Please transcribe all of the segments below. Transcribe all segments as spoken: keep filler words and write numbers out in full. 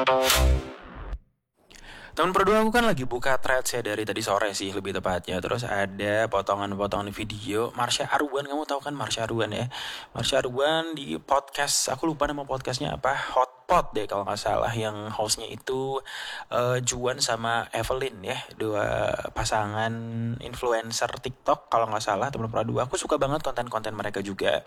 Temen berdua aku kan lagi buka threads ya dari tadi sore sih lebih tepatnya. Terus ada potongan-potongan video Marsha Arwan. Kamu tahu kan Marsha Arwan ya? Marsha Arwan di podcast, aku lupa nama podcastnya apa, Hotpot deh kalau nggak salah. Yang hostnya itu eh, Juan sama Evelyn ya, dua pasangan influencer TikTok kalau nggak salah. Temen berdua aku suka banget konten-konten mereka juga.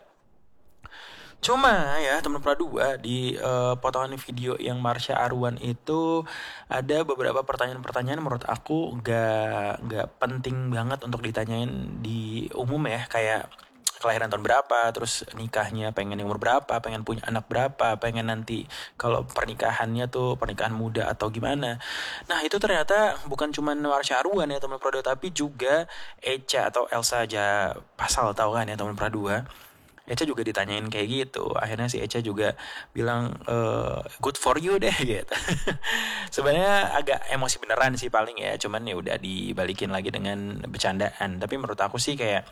Cuma ya teman Pradua di eh, potongan video yang Marsha Arwan itu ada beberapa pertanyaan-pertanyaan menurut aku gak nggak penting banget untuk ditanyain di umum ya, kayak kelahiran tahun berapa, terus nikahnya pengen yang umur berapa, pengen punya anak berapa, pengen nanti kalau pernikahannya tuh pernikahan muda atau gimana. Nah itu ternyata bukan cuma Marsha Arwan ya teman Pradua, tapi juga Echa atau Elsa aja Pasal, tahu kan ya teman Pradua. Echa juga ditanyain kayak gitu. Akhirnya si Echa juga bilang eh good for you deh gitu. Sebenarnya agak emosi beneran sih paling ya, cuman ya udah dibalikin lagi dengan bercandaan. Tapi menurut aku sih kayak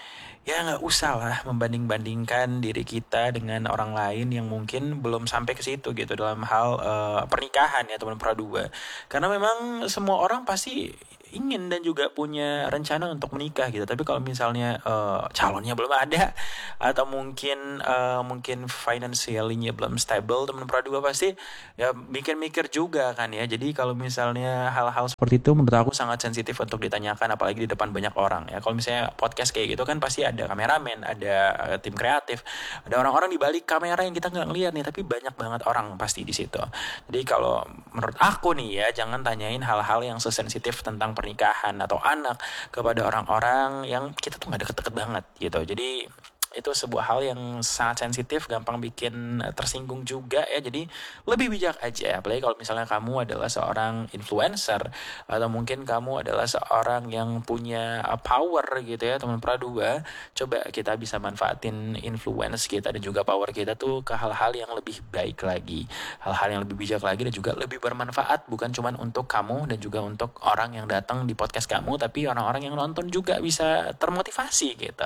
ya nggak usah lah membanding-bandingkan diri kita dengan orang lain yang mungkin belum sampai ke situ gitu dalam hal eh, pernikahan ya teman pradua. Karena memang semua orang pasti ingin dan juga punya rencana untuk menikah gitu. Tapi kalau misalnya eh, calonnya belum ada atau mungkin eh, mungkin financialnya belum stable, teman pradua pasti ya mikir-mikir juga kan ya. Jadi kalau misalnya hal-hal seperti itu menurut aku sangat sensitif untuk ditanyakan apalagi di depan banyak orang ya. Kalau misalnya podcast kayak gitu kan pasti ada kameramen, ada eh, tim kreatif, ada orang-orang di balik kamera yang kita nggak ngeliat nih, tapi banyak banget orang pasti di situ. Jadi kalau menurut aku nih ya, jangan tanyain hal-hal yang sesensitif tentang pernikahan atau anak kepada orang-orang yang kita tuh nggak deket-deket banget gitu. Jadi itu sebuah hal yang sangat sensitif, gampang bikin eh, tersinggung juga ya. Jadi lebih bijak aja, apalagi kalau misalnya kamu adalah seorang influencer atau mungkin kamu adalah seorang yang punya uh, power gitu ya teman pradua. Coba kita bisa manfaatin influence kita dan juga power kita tuh ke hal-hal yang lebih baik lagi, hal-hal yang lebih bijak lagi dan juga lebih bermanfaat, bukan cuman untuk kamu dan juga untuk orang yang datang di podcast kamu, tapi orang-orang yang nonton juga bisa termotivasi gitu.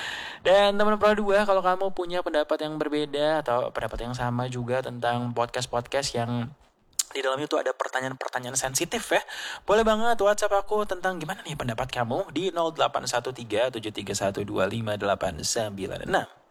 Dan teman Pradua, kalau kamu punya pendapat yang berbeda atau pendapat yang sama juga tentang podcast-podcast yang di dalamnya tuh ada pertanyaan-pertanyaan sensitif ya, boleh banget WhatsApp aku tentang gimana nih pendapat kamu di nol delapan satu tiga tujuh tiga satu dua lima delapan sembilan enam.